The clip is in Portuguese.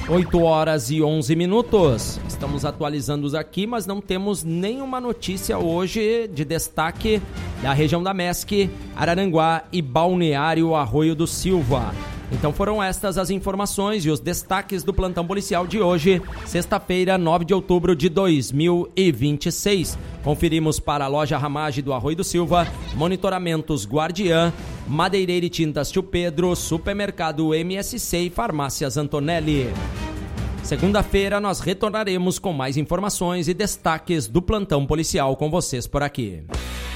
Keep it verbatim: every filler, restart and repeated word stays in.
oito horas e onze minutos. Estamos atualizando aqui, mas não temos nenhuma notícia hoje de destaque da região da M E S C, Araranguá e Balneário Arroio do Silva. Então foram estas as informações e os destaques do plantão policial de hoje, sexta-feira, nove de outubro de dois mil e vinte e seis. Conferimos para a loja Ramage do Arroio do Silva, Monitoramentos Guardiã, Madeireira e Tintas Tio Pedro, Supermercado M S C e Farmácias Antonelli. Segunda-feira nós retornaremos com mais informações e destaques do plantão policial com vocês por aqui.